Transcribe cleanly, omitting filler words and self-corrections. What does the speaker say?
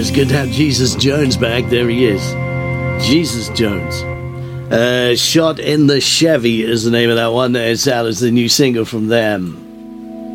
it's good to have Jesus Jones back. There he is. Jesus Jones. Shot in the Chevy is the name of that one. It's out as the new single from them.